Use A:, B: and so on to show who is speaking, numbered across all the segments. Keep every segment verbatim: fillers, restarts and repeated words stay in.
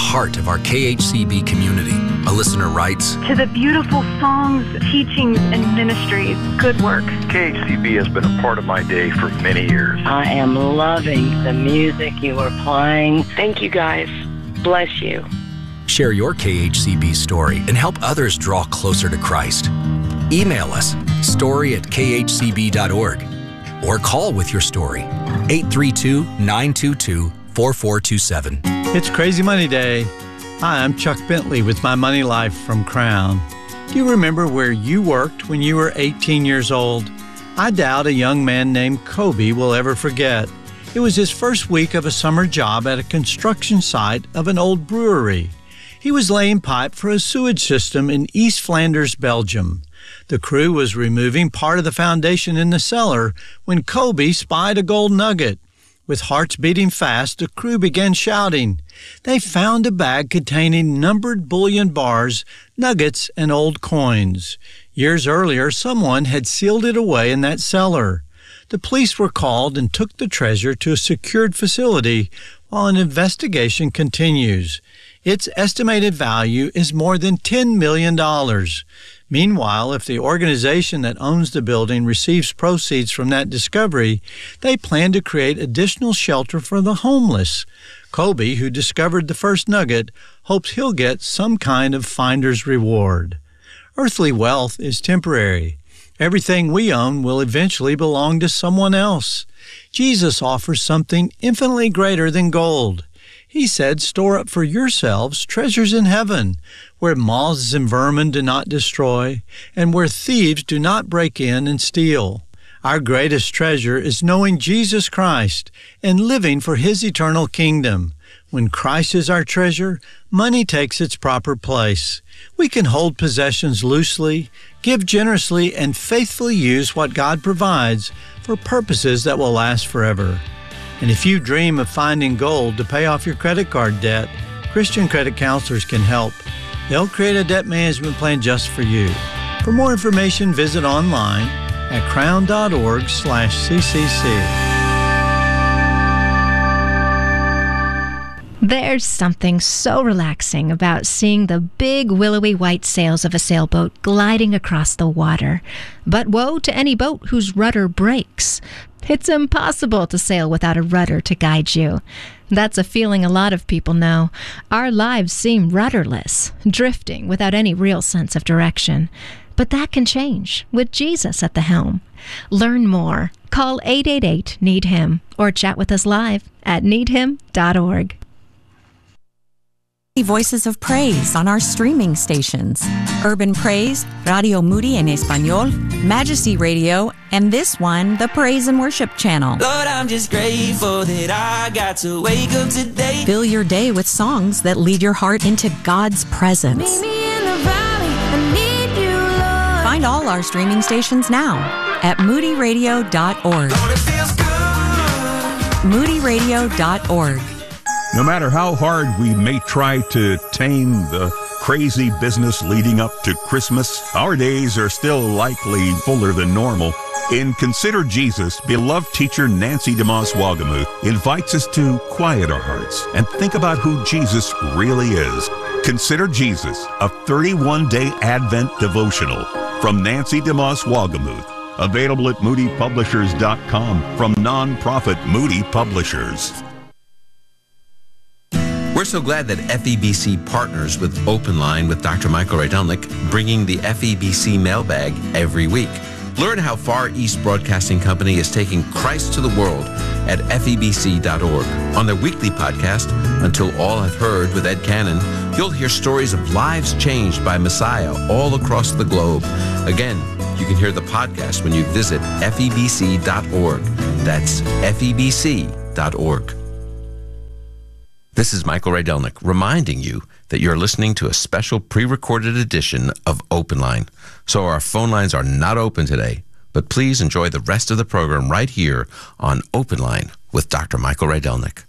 A: heart of our K H C B community. A listener writes,
B: to the beautiful songs, teachings, and ministries, good work.
C: K H C B has been a part of my day for many years.
D: I am loving the music you are playing.
E: Thank you, guys. Bless you.
A: Share your K H C B story and help others draw closer to Christ. Email us, story at k h c b dot org, or call with your story, eight three two, nine two two, four four two seven.
F: It's Crazy Money Day. Hi, I'm Chuck Bentley with My Money Life from Crown. Do you remember where you worked when you were eighteen years old? I doubt a young man named Kobe will ever forget. It was his first week of a summer job at a construction site of an old brewery. He was laying pipe for a sewage system in East Flanders, Belgium. The crew was removing part of the foundation in the cellar when Kobe spied a gold nugget. With hearts beating fast, the crew began shouting. They found a bag containing numbered bullion bars, nuggets, and old coins. Years earlier, someone had sealed it away in that cellar. The police were called and took the treasure to a secured facility while an investigation continues. Its estimated value is more than ten million dollars. Meanwhile, if the organization that owns the building receives proceeds from that discovery, they plan to create additional shelter for the homeless. Kobe, who discovered the first nugget, hopes he'll get some kind of finder's reward. Earthly wealth is temporary. Everything we own will eventually belong to someone else. Jesus offers something infinitely greater than gold. He said, store up for yourselves treasures in heaven, where moths and vermin do not destroy, and where thieves do not break in and steal. Our greatest treasure is knowing Jesus Christ and living for His eternal kingdom. When Christ is our treasure, money takes its proper place. We can hold possessions loosely, give generously, and faithfully use what God provides for purposes that will last forever. And if you dream of finding gold to pay off your credit card debt, Christian credit counselors can help. They'll create a debt management plan just for you. For more information, visit online at crown.org slash ccc.
G: There's something so relaxing about seeing the big willowy white sails of a sailboat gliding across the water. But woe to any boat whose rudder breaks. It's impossible to sail without a rudder to guide you. That's a feeling a lot of people know. Our lives seem rudderless, drifting without any real sense of direction. But that can change with Jesus at the helm. Learn more. Call eight eight eight, need him or chat with us live at need him dot org.
H: Voices of Praise on our streaming stations. Urban Praise, Radio Moody en Español, Majesty Radio, and this one, the Praise and Worship Channel.
I: Lord, I'm just grateful that I got to wake up today.
H: Fill your day with songs that lead your heart into God's presence.
I: Meet me in the valley, I need you, Lord.
H: Find all our streaming stations now at moody radio dot org.
I: Lord, it feels good.
H: moody radio dot org.
J: No matter how hard we may try to tame the crazy business leading up to Christmas, our days are still likely fuller than normal. In Consider Jesus, beloved teacher Nancy DeMoss Wolgemuth invites us to quiet our hearts and think about who Jesus really is. Consider Jesus, a thirty-one day Advent devotional from Nancy DeMoss Wolgemuth. Available at moody publishers dot com from nonprofit Moody Publishers.
K: We're so glad that F E B C partners with Open Line with Doctor Michael Rydelnik, bringing the F E B C mailbag every week. Learn how Far East Broadcasting Company is taking Christ to the world at F E B C dot org. On their weekly podcast, Until All Have Heard with Ed Cannon, you'll hear stories of lives changed by Messiah all across the globe. Again, you can hear the podcast when you visit F E B C dot org. That's F E B C dot org. This is Michael Rydelnik reminding you that you're listening to a special pre-recorded edition of Open Line. So our phone lines are not open today, but please enjoy the rest of the program right here on Open Line with Doctor Michael Rydelnik.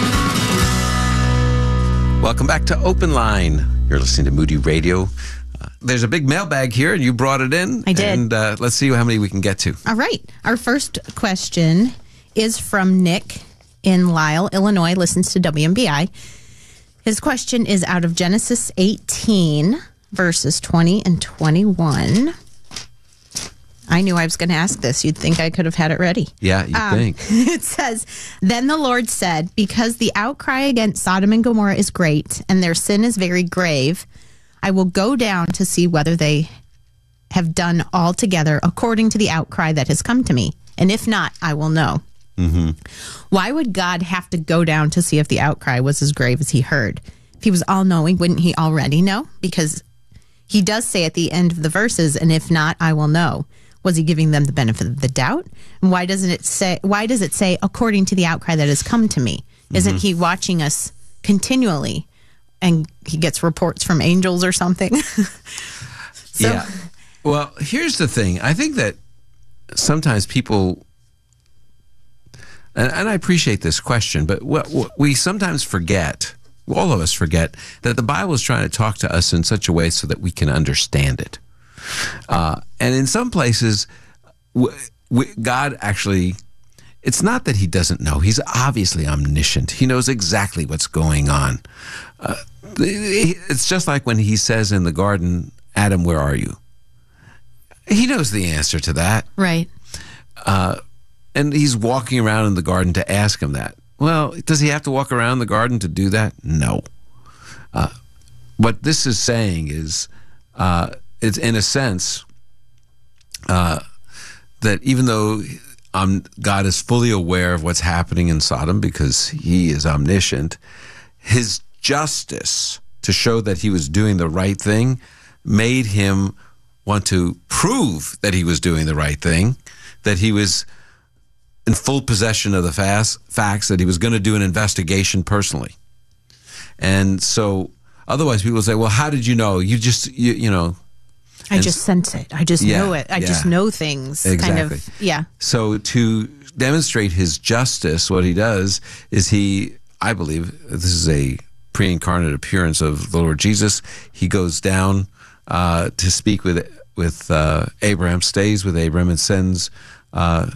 K: Welcome back to Open Line. You're listening to Moody Radio. Uh, there's a big mailbag here, and you brought it in.
L: I did.
K: And uh, let's see how many we can get to.
L: All right. Our first question is from Nick in Lisle, Illinois, listens to W M B I. His question is out of Genesis eighteen, verses twenty and twenty-one. I knew I was going to ask this. You'd think I could have had it ready.
K: Yeah, you
L: um,
K: think.
L: It says, Then the Lord said, because the outcry against Sodom and Gomorrah is great, and their sin is very grave, I will go down to see whether they have done altogether according to the outcry that has come to me. And if not, I will know.
K: Mm-hmm.
L: Why would God have to go down to see if the outcry was as grave as he heard? If he was all-knowing, wouldn't he already know? Because he does say at the end of the verses, and if not, I will know. Was he giving them the benefit of the doubt? And why doesn't it say, why does it say, according to the outcry that has come to me? Isn't mm-hmm. he watching us continually? And he gets reports from angels or something? so,
K: yeah. Well, here's the thing. I think that sometimes people, and, and I appreciate this question, but what, what we sometimes forget, all of us forget, that the Bible is trying to talk to us in such a way so that we can understand it. Uh, and in some places, w- w- God actually, it's not that he doesn't know. He's obviously omniscient. He knows exactly what's going on. Uh, it's just like when he says in the garden, Adam, where are you? He knows the answer to that.
L: Right.
K: Uh, and he's walking around in the garden to ask him that. Well, does he have to walk around the garden to do that? No. Uh, what this is saying is, uh, it's in a sense uh, that even though um, God is fully aware of what's happening in Sodom because he is omniscient, his justice to show that he was doing the right thing made him want to prove that he was doing the right thing, that he was in full possession of the fast, facts, that he was going to do an investigation personally. And so otherwise people say, well, how did you know? You just, you, you know,
L: I just sense it. I just
K: yeah,
L: know it. I
K: yeah.
L: just know things.
K: Exactly.
L: Kind of, yeah.
K: So to demonstrate his justice, what he does is he, I believe, this is a pre-incarnate appearance of the Lord Jesus. He goes down uh, to speak with with uh, Abraham, stays with Abraham, and sends uh,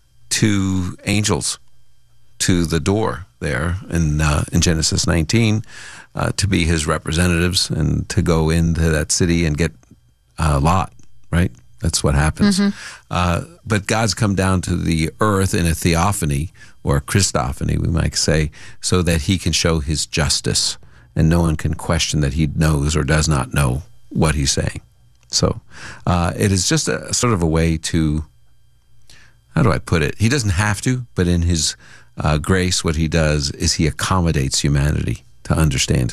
K: two angels to the door there in uh, in Genesis nineteen uh, to be his representatives and to go into that city and get Uh, Lot, right? That's what happens.
L: Mm-hmm.
K: Uh, but God's come down to the earth in a theophany, or a Christophany, we might say, so that he can show his justice, and no one can question that he knows or does not know what he's saying. So uh, it is just a sort of a way to, how do I put it? He doesn't have to, but in his uh, grace, what he does is he accommodates humanity to understand.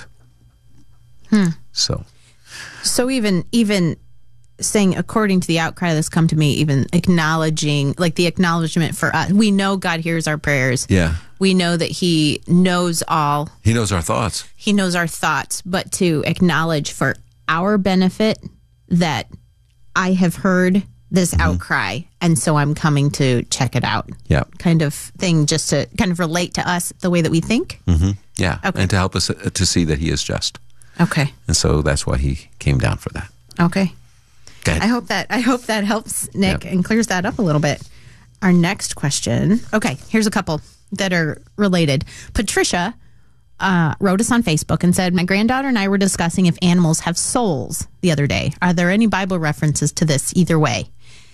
L: Hmm.
K: So,
L: so even even. saying according to the outcry that's come to me, even acknowledging, like the acknowledgement for us. We know God hears our prayers.
K: Yeah.
L: We know that he knows all.
K: He knows our thoughts.
L: He knows our thoughts, but to acknowledge for our benefit that I have heard this mm-hmm. outcry, and so I'm coming to check it out.
K: Yeah.
L: Kind of thing, just to kind of relate to us the way that we think.
K: Mm-hmm. Yeah.
L: Okay.
K: And to help us to see that he is just.
L: Okay.
K: And so that's why he came down for that.
L: Okay. I hope that I hope that helps, Nick, yep. and clears that up a little bit. Our next question. Okay, here's a couple that are related. Patricia uh, wrote us on Facebook and said, my granddaughter and I were discussing if animals have souls the other day. Are there any Bible references to this either way?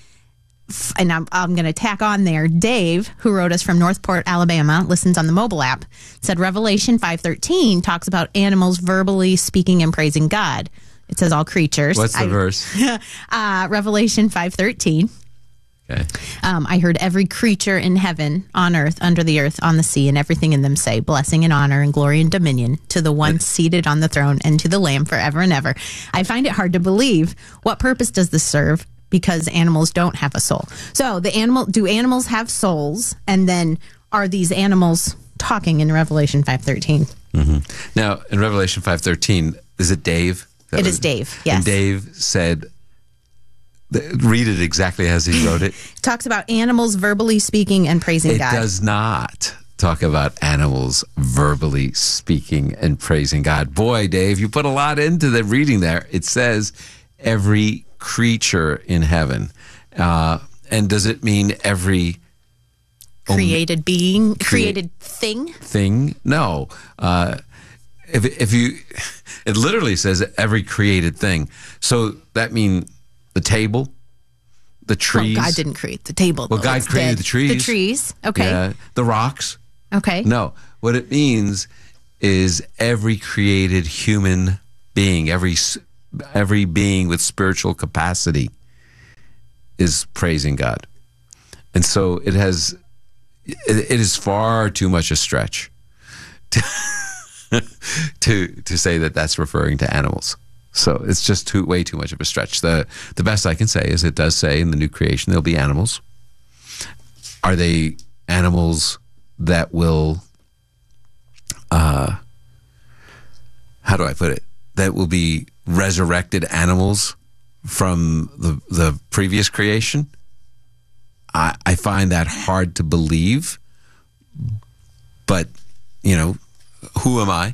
L: And I'm, I'm going to tack on there. Dave, who wrote us from Northport, Alabama, listens on the mobile app, said Revelation five thirteen talks about animals verbally speaking and praising God. It says all creatures.
K: What's the
L: I,
K: verse?
L: uh, Revelation five thirteen.
K: Okay.
L: Um, I heard every creature in heaven, on earth, under the earth, on the sea, and everything in them say, blessing and honor and glory and dominion to the one seated on the throne and to the Lamb forever and ever. I find it hard to believe. What purpose does this serve? Because animals don't have a soul. So the animal, do animals have souls? And then are these animals talking in Revelation five thirteen?
K: Mm-hmm. Now, in Revelation five thirteen, is it Dave?
L: That it was, is Dave, yes.
K: And Dave said, read it exactly as he wrote it.
L: It talks about animals verbally speaking and praising
K: it
L: God.
K: It does not talk about animals verbally speaking and praising God. Boy, Dave, you put a lot into the reading there. It says every creature in heaven. Uh, and does it mean every
L: created being, created thing?
K: Thing? No. Uh, if if you, it literally says every created thing. So that means the table, the trees.
L: Well, God didn't create the table.
K: Well,
L: though.
K: God
L: It's
K: created
L: dead.
K: the trees.
L: The trees. Okay.
K: Yeah, the rocks.
L: Okay.
K: No, what it means is every created human being, every every being with spiritual capacity is praising God. And so it has, it, it is far too much a stretch to, to to say that that's referring to animals. So it's just too way too much of a stretch. The the best I can say is it does say in the new creation there'll be animals. Are they animals that will, uh, how do I put it? That will be resurrected animals from the the previous creation? I, I find that hard to believe, but, you know, who am I?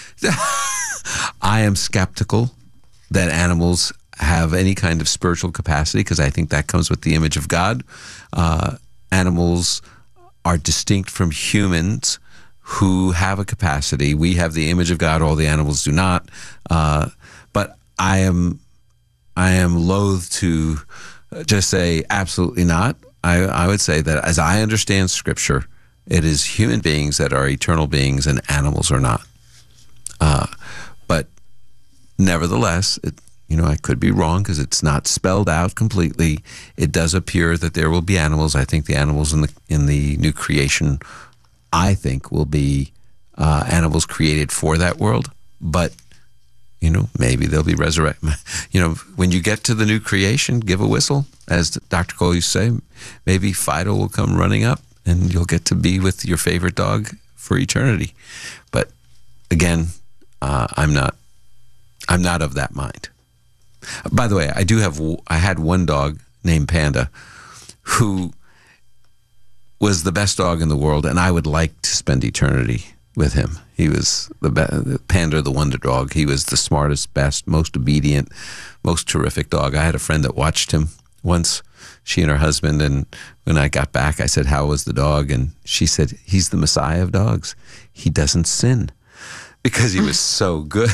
K: I am skeptical that animals have any kind of spiritual capacity because I think that comes with the image of God. Uh, animals are distinct from humans who have a capacity. We have the image of God, all the animals do not. Uh, but I am, I am loath to just say absolutely not. I, I would say that as I understand Scripture, it is human beings that are eternal beings and animals are not. Uh, but nevertheless, it, you know, I could be wrong because it's not spelled out completely. It does appear that there will be animals. I think the animals in the in the new creation, I think, will be uh, animals created for that world. But you know, maybe they'll be resurrected. You know, when you get to the new creation, give a whistle, as Doctor Cole used to say. Maybe Fido will come running up, and you'll get to be with your favorite dog for eternity. But again, uh, I'm not. I'm not of that mind. By the way, I do have. I had one dog named Panda, who was the best dog in the world, and I would like to spend eternity with him. He was the be- Panda, the wonder dog. He was the smartest, best, most obedient, most terrific dog. I had a friend that watched him once, she and her husband, and when I got back, I said, how was the dog? And she said, he's the Messiah of dogs. He doesn't sin, because he was so good.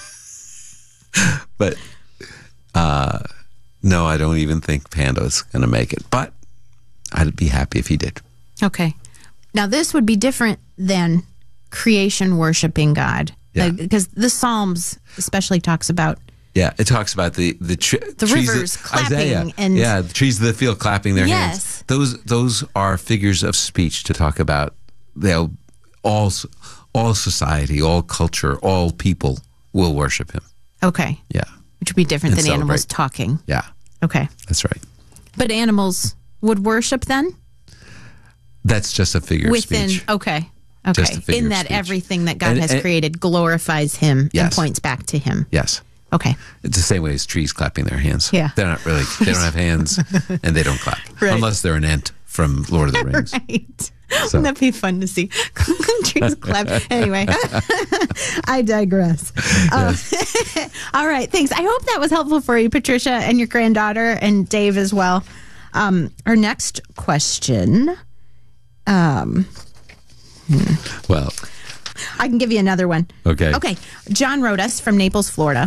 K: But uh, no, I don't even think Panda's going to make it. But I'd be happy if he did.
L: Okay. Now, this would be different than creation worshiping God.
K: Yeah.
L: Because the Psalms especially talks about
K: Yeah, it talks about the the, tr-
L: the
K: trees
L: rivers
K: that,
L: clapping
K: Isaiah,
L: and
K: yeah, the trees of the field clapping their
L: Yes.
K: hands. Those those are figures of speech to talk about they'll all all society, all culture, all people will worship him.
L: Okay.
K: Yeah.
L: Which would be different
K: And
L: than animals
K: celebrate.
L: talking.
K: Yeah.
L: Okay.
K: That's right.
L: But animals would worship then?
K: That's just a figure
L: Within,
K: of speech.
L: Okay. Okay.
K: Just a figure
L: In
K: of
L: that
K: speech.
L: everything that God
K: And-
L: has
K: and-
L: created glorifies him and
K: Yes.
L: points back to him.
K: Yes.
L: Okay.
K: It's the same way as trees clapping their hands.
L: Yeah.
K: They're not really, they don't have hands and they don't clap.
L: Right.
K: Unless they're an ent from Lord of the Rings.
L: Right.
K: So.
L: Wouldn't that be fun to see? Trees clap. Anyway, I digress. Uh, all right. Thanks. I hope that was helpful for you, Patricia, and your granddaughter, and Dave as well. Um, our next question. Um,
K: Well,
L: I can give you another one.
K: Okay.
L: Okay. John wrote us from Naples, Florida.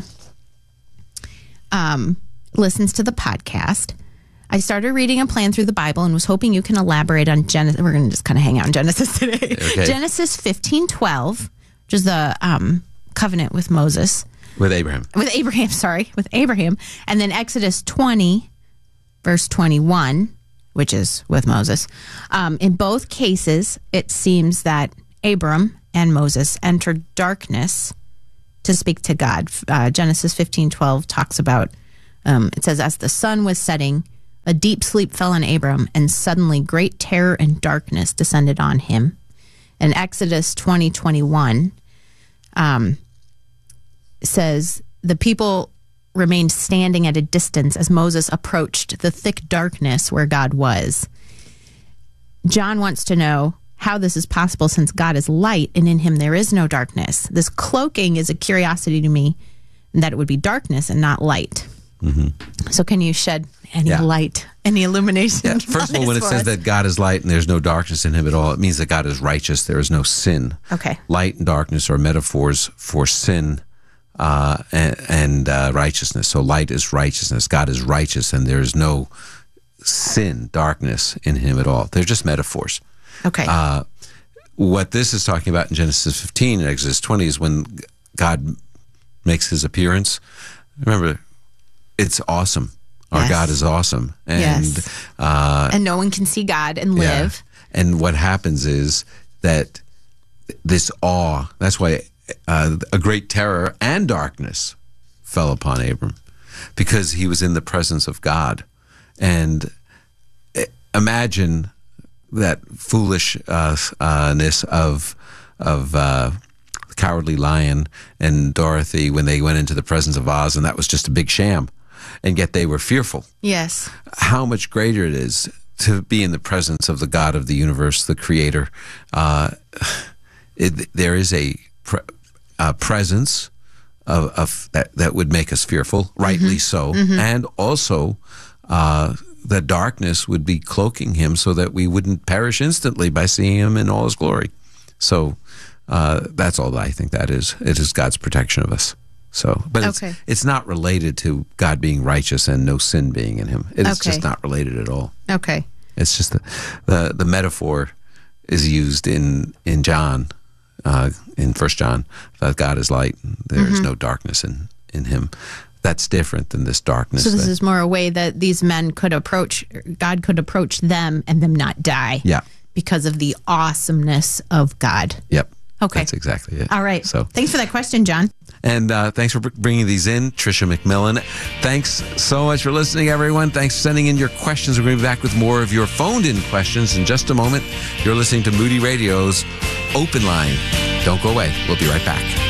L: Um, listens to the podcast. I started reading a plan through the Bible and was hoping you can elaborate on Genesis. We're going to just kind of hang out on Genesis today.
K: Okay.
L: Genesis fifteen twelve, which is the um, covenant with Moses.
K: with Abraham.
L: With Abraham, sorry. With Abraham. And then Exodus twenty, verse twenty-one, which is with Moses. Um, in both cases, it seems that Abram and Moses entered darkness to speak to God. Uh, Genesis fifteen twelve talks about, um, it says, as the sun was setting, a deep sleep fell on Abram, and suddenly great terror and darkness descended on him. And Exodus twenty twenty-one um, says, the people remained standing at a distance as Moses approached the thick darkness where God was. John wants to know how this is possible since God is light and in him there is no darkness. This cloaking is a curiosity to me, that it would be darkness and not light.
K: Mm-hmm.
L: So can you shed any
K: Yeah.
L: light, any illumination?
K: Yeah. First of all, when it says that God is light and there's no darkness in him at all, it means that God is righteous. There is no sin.
L: Okay.
K: Light and darkness are metaphors for sin uh, and, and uh, righteousness. So light is righteousness. God is righteous, and there is no sin, darkness in him at all. They're just metaphors.
L: Okay.
K: Uh, what this is talking about in Genesis fifteen and Exodus twenty is when God makes his appearance. Remember, it's awesome. Our
L: Yes.
K: God is awesome. And,
L: Yes.
K: uh,
L: and no one can see God and
K: yeah.
L: live.
K: And what happens is that this awe, that's why uh, a great terror and darkness fell upon Abram, because he was in the presence of God. And imagine that foolishness uh, of of uh, the Cowardly Lion and Dorothy when they went into the presence of Oz, and that was just a big sham, and yet they were fearful.
L: Yes.
K: How much greater it is to be in the presence of the God of the universe, the Creator. Uh, it, there is a, pre- a presence of, of that that would make us fearful, rightly
L: Mm-hmm.
K: so,
L: Mhm.
K: and also. Uh, the darkness would be cloaking him so that we wouldn't perish instantly by seeing him in all his glory. So uh, that's all I think that is. It is God's protection of us. So, but
L: Okay.
K: it's, it's not related to God being righteous and no sin being in him. It's
L: Okay.
K: just not related at all.
L: Okay.
K: It's just the the, the metaphor is used in in John, uh, in First John, that God is light. There is
L: Mhm.
K: no darkness in in him. That's different than this darkness.
L: So this
K: that-
L: is more a way that these men could approach, God could approach them and them not die.
K: Yeah.
L: Because of the awesomeness of God.
K: Yep.
L: Okay.
K: That's exactly it.
L: All right.
K: So,
L: Thanks for that question, John.
K: and uh, thanks for br- bringing these in, Tricia McMillan. Thanks so much for listening, everyone. Thanks for sending in your questions. We're going to be back with more of your phoned-in questions in just a moment. You're listening to Moody Radio's Open Line. Don't go away. We'll be right back.